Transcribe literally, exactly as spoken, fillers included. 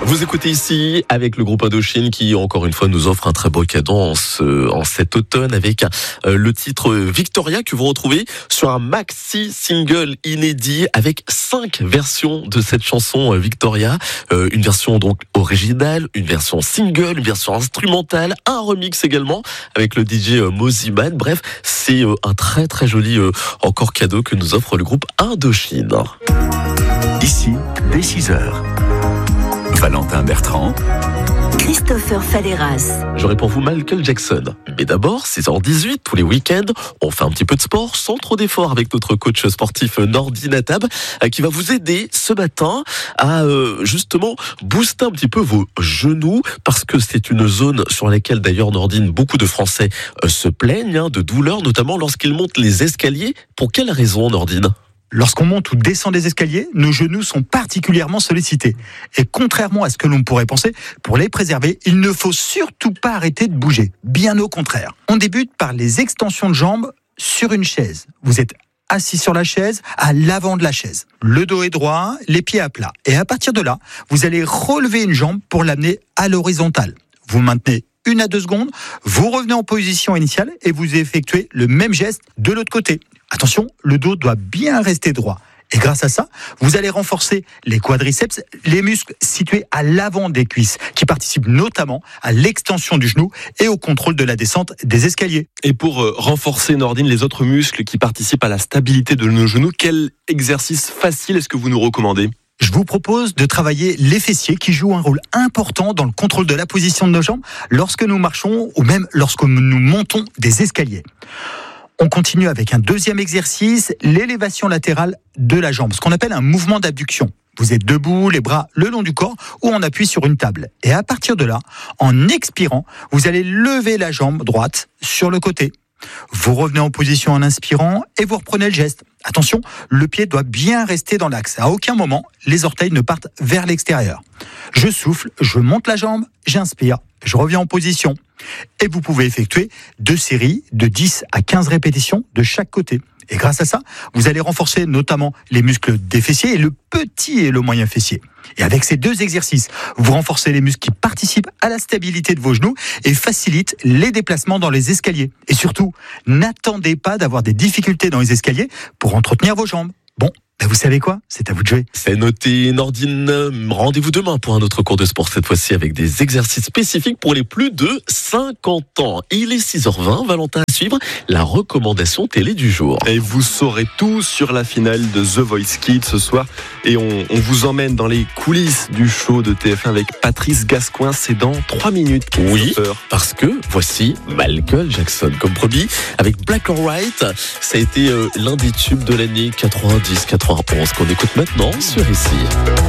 Vous écoutez ici avec le groupe Indochine qui, encore une fois, nous offre un très beau cadeau en, ce, en cet automne avec euh, le titre Victoria que vous retrouvez sur un maxi single inédit avec cinq versions de cette chanson euh, Victoria. Euh, une version donc originale, une version single, une version instrumentale, un remix également avec le D J euh, Moziman. Bref, c'est euh, un très très joli euh, encore cadeau que nous offre le groupe Indochine. Ici, dès six heures. Valentin Bertrand, Christopher Falleras. J'aurai pour vous Michael Jackson. Mais d'abord, six heures dix-huit, tous les week-ends, on fait un petit peu de sport sans trop d'efforts avec notre coach sportif Nordine Atab qui va vous aider ce matin à euh, justement booster un petit peu vos genoux parce que c'est une zone sur laquelle d'ailleurs Nordine, beaucoup de Français euh, se plaignent hein, de douleurs, notamment lorsqu'ils montent les escaliers. Pour quelle raison, Nordine ? Lorsqu'on monte ou descend des escaliers, nos genoux sont particulièrement sollicités. Et contrairement à ce que l'on pourrait penser, pour les préserver, il ne faut surtout pas arrêter de bouger. Bien au contraire. On débute par les extensions de jambes sur une chaise. Vous êtes assis sur la chaise, à l'avant de la chaise. Le dos est droit, les pieds à plat. Et à partir de là, vous allez relever une jambe pour l'amener à l'horizontale. Vous maintenez une à deux secondes, vous revenez en position initiale et vous effectuez le même geste de l'autre côté. Attention, le dos doit bien rester droit. Et grâce à ça, vous allez renforcer les quadriceps, les muscles situés à l'avant des cuisses, qui participent notamment à l'extension du genou et au contrôle de la descente des escaliers. Et pour euh, renforcer, Nordine, les autres muscles qui participent à la stabilité de nos genoux, quel exercice facile est-ce que vous nous recommandez ? Je vous propose de travailler les fessiers qui jouent un rôle important dans le contrôle de la position de nos jambes lorsque nous marchons ou même lorsque nous montons des escaliers. On continue avec un deuxième exercice, l'élévation latérale de la jambe, ce qu'on appelle un mouvement d'abduction. Vous êtes debout, les bras le long du corps ou on appuie sur une table. Et à partir de là, en expirant, vous allez lever la jambe droite sur le côté. Vous revenez en position en inspirant et vous reprenez le geste. Attention, le pied doit bien rester dans l'axe. À aucun moment, les orteils ne partent vers l'extérieur. Je souffle, je monte la jambe, j'inspire, je reviens en position. Et vous pouvez effectuer deux séries de dix à quinze répétitions de chaque côté. Et grâce à ça, vous allez renforcer notamment les muscles des fessiers et le petit et le moyen fessier. Et avec ces deux exercices, vous renforcez les muscles qui participent à la stabilité de vos genoux et facilitent les déplacements dans les escaliers. Et surtout, n'attendez pas d'avoir des difficultés dans les escaliers pour entretenir vos jambes. Bon, ben vous savez quoi ? C'est à vous de jouer. C'est noté, Nordine. Rendez-vous demain pour un autre cours de sport, cette fois-ci avec des exercices spécifiques pour les plus de cinquante ans. Il est six heures vingt, Valentin, à suivre la recommandation télé du jour. Et vous saurez tout sur la finale de The Voice Kids ce soir. Et on, on vous emmène dans les coulisses du show de T F un avec Patrice Gascoin. C'est dans trois minutes. Oui, parce que voici Michael Jackson, comme promis, avec Black or White. Ça a été euh, l'un des tubes de l'année quatre-vingt-dix quatre-vingt-onze qu'on écoute maintenant sur Ici.